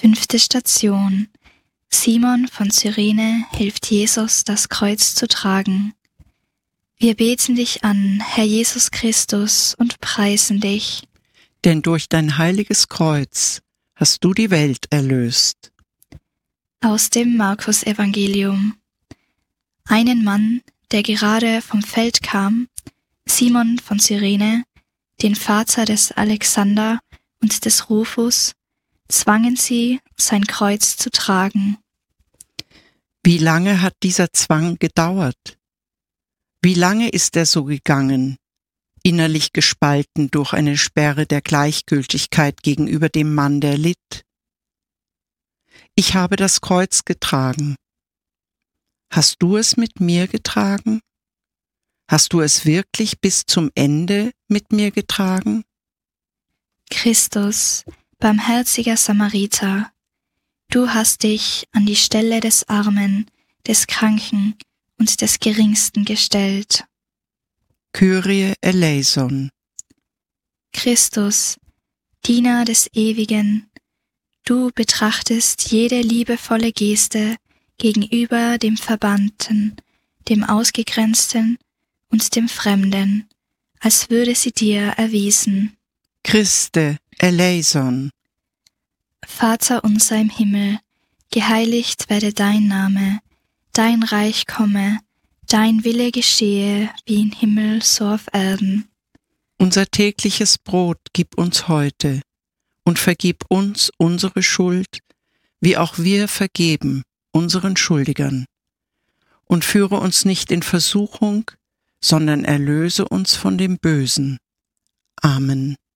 5. Station. Simon von Cyrene hilft Jesus, das Kreuz zu tragen. Wir beten dich an, Herr Jesus Christus, und preisen dich. Denn durch dein heiliges Kreuz hast du die Welt erlöst. Aus dem Markus-Evangelium. Einen Mann, der gerade vom Feld kam, Simon von Cyrene, den Vater des Alexander und des Rufus, zwangen sie, sein Kreuz zu tragen. Wie lange hat dieser Zwang gedauert? Wie lange ist er so gegangen, innerlich gespalten durch eine Sperre der Gleichgültigkeit gegenüber dem Mann, der litt? Ich habe das Kreuz getragen. Hast du es mit mir getragen? Hast du es wirklich bis zum Ende mit mir getragen? Christus, barmherziger Samariter, du hast dich an die Stelle des Armen, des Kranken und des Geringsten gestellt. Kyrie eleison. Christus, Diener des Ewigen, du betrachtest jede liebevolle Geste gegenüber dem Verbannten, dem Ausgegrenzten und dem Fremden, als würde sie dir erwiesen. Christe eleison. Vater unser im Himmel, geheiligt werde dein Name, dein Reich komme, dein Wille geschehe, wie im Himmel so auf Erden. Unser tägliches Brot gib uns heute und vergib uns unsere Schuld, wie auch wir vergeben unseren Schuldigern. Und führe uns nicht in Versuchung, sondern erlöse uns von dem Bösen. Amen.